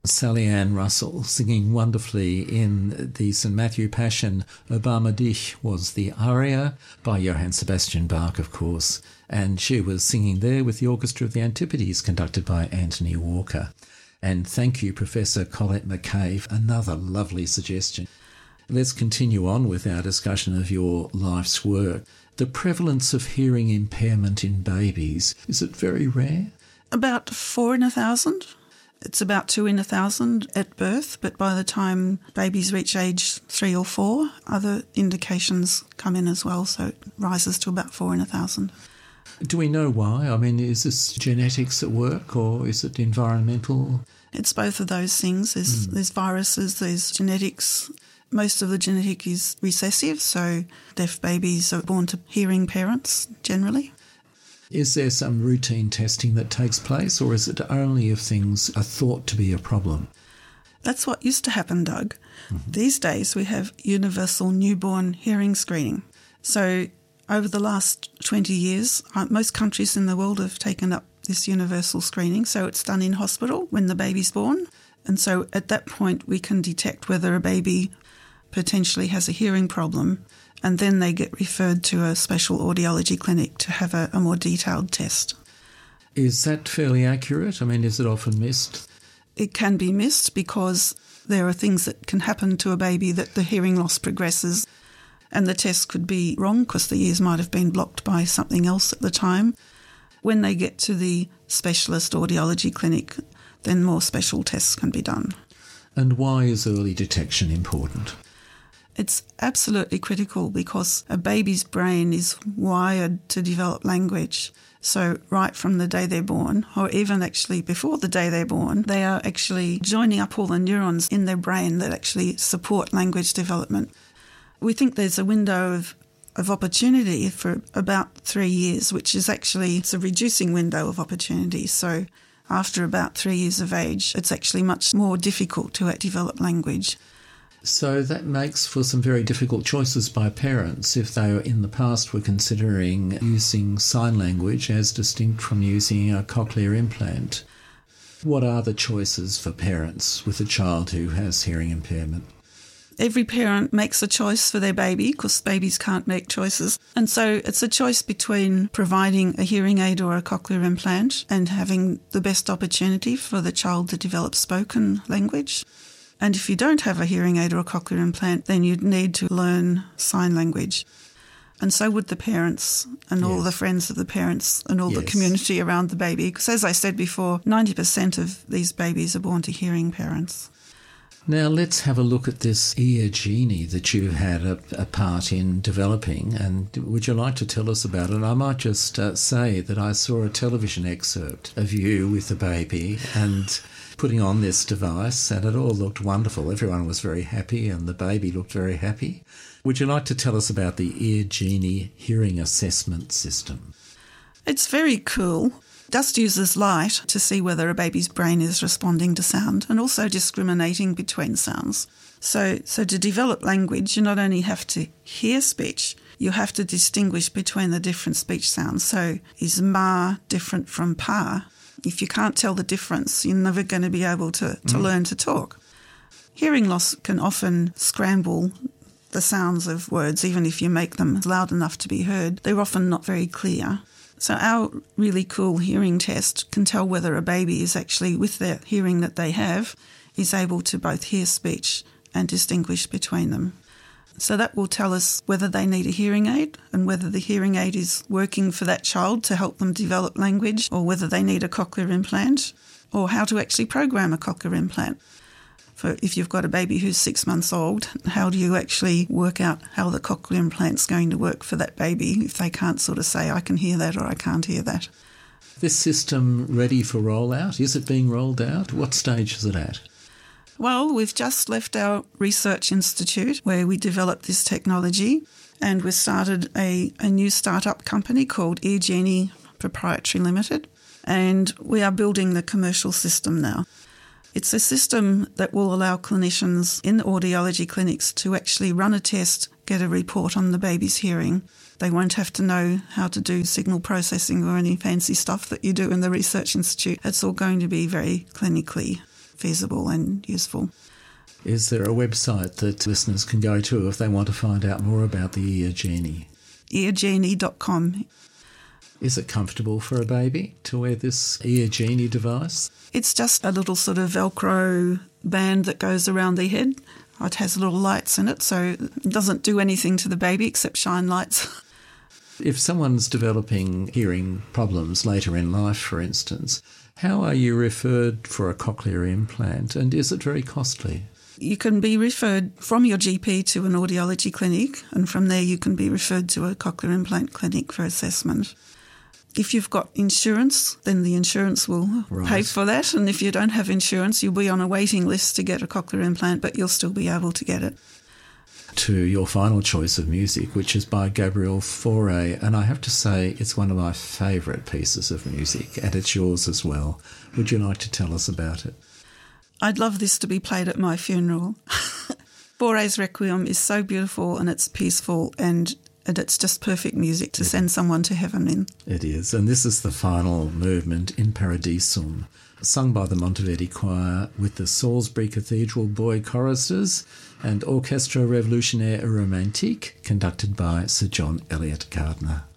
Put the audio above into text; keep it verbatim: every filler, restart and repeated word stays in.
Sally Ann Russell singing wonderfully in the Saint Matthew Passion. Obama Dich was the aria by Johann Sebastian Bach, of course, and she was singing there with the Orchestra of the Antipodes conducted by Anthony Walker. And thank you, Professor Colette McCabe, another lovely suggestion. Let's continue on with our discussion of your life's work. The prevalence of hearing impairment in babies, is it very rare? About four in a thousand. It's about two in a thousand at birth, but by the time babies reach age three or four, other indications come in as well, so it rises to about four in a thousand. Do we know why? I mean, is this genetics at work or is it environmental? It's both of those things. There's, mm. there's viruses, there's genetics. Most of the genetic is recessive, so deaf babies are born to hearing parents generally. Is there some routine testing that takes place, or is it only if things are thought to be a problem? That's what used to happen, Doug. Mm-hmm. These days we have universal newborn hearing screening. So over the last twenty years, most countries in the world have taken up this universal screening. So it's done in hospital when the baby's born. And so at that point we can detect whether a baby potentially has a hearing problem, and then they get referred to a special audiology clinic to have a, a more detailed test. Is that fairly accurate? I mean, is it often missed? It can be missed because there are things that can happen to a baby that the hearing loss progresses, and the test could be wrong because the ears might have been blocked by something else at the time. When they get to the specialist audiology clinic, then more special tests can be done. And why is early detection important? It's absolutely critical because a baby's brain is wired to develop language. So right from the day they're born, or even actually before the day they're born, they are actually joining up all the neurons in their brain that actually support language development. We think there's a window of, of opportunity for about three years, which is actually it's a reducing window of opportunity. So after about three years of age, it's actually much more difficult to develop language. So that makes for some very difficult choices by parents if they in the past were considering using sign language as distinct from using a cochlear implant. What are the choices for parents with a child who has hearing impairment? Every parent makes a choice for their baby because babies can't make choices. And so it's a choice between providing a hearing aid or a cochlear implant and having the best opportunity for the child to develop spoken language. And if you don't have a hearing aid or a cochlear implant, then you'd need to learn sign language. And so would the parents and yes. all the friends of the parents and all yes. the community around the baby. Because as I said before, ninety percent of these babies are born to hearing parents. Now let's have a look at this ear genie that you had a, a part in developing. And would you like to tell us about it? I might just uh, say that I saw a television excerpt of you with the baby and putting on this device, and it all looked wonderful. Everyone was very happy and the baby looked very happy. Would you like to tell us about the Ear Genie hearing assessment system? It's very cool. It just uses light to see whether a baby's brain is responding to sound and also discriminating between sounds. So, so to develop language, you not only have to hear speech, you have to distinguish between the different speech sounds. So is ma different from pa? If you can't tell the difference, you're never going to be able to, to mm. learn to talk. Hearing loss can often scramble the sounds of words, even if you make them loud enough to be heard. They're often not very clear. So our really cool hearing test can tell whether a baby is actually, with the hearing that they have, is able to both hear speech and distinguish between them. So that will tell us whether they need a hearing aid and whether the hearing aid is working for that child to help them develop language, or whether they need a cochlear implant, or how to actually program a cochlear implant. For if you've got a baby who's six months old, how do you actually work out how the cochlear implant's going to work for that baby if they can't sort of say, I can hear that or I can't hear that? This system ready for rollout? Is it being rolled out? What stage is it at? Well, we've just left our research institute where we developed this technology, and we've started a, a new startup company called earGenie Proprietary Limited, and we are building the commercial system now. It's a system that will allow clinicians in the audiology clinics to actually run a test, get a report on the baby's hearing. They won't have to know how to do signal processing or any fancy stuff that you do in the research institute. It's all going to be very clinically feasible and useful. Is there a website that listeners can go to if they want to find out more about the Ear Genie? ear genie dot com. Is it comfortable for a baby to wear this Ear Genie device? It's just a little sort of Velcro band that goes around the head. It has little lights in it, so it doesn't do anything to the baby except shine lights. If someone's developing hearing problems later in life, for instance, how are you referred for a cochlear implant, and is it very costly? You can be referred from your G P to an audiology clinic, and from there you can be referred to a cochlear implant clinic for assessment. If you've got insurance, then the insurance will Right. pay for that, and if you don't have insurance, you'll be on a waiting list to get a cochlear implant, but you'll still be able to get it. To your final choice of music, which is by Gabriel Fauré, and I have to say it's one of my favourite pieces of music, and it's yours as well. Would you like to tell us about it? I'd love this to be played at my funeral. Fauré's Requiem is so beautiful and it's peaceful, and, and it's just perfect music to send someone to heaven in. It is, and this is the final movement in Paradisum, sung by the Monteverdi Choir with the Salisbury Cathedral Boy Choristers and Orchestra Revolutionnaire Romantique, conducted by Sir John Eliot Gardner.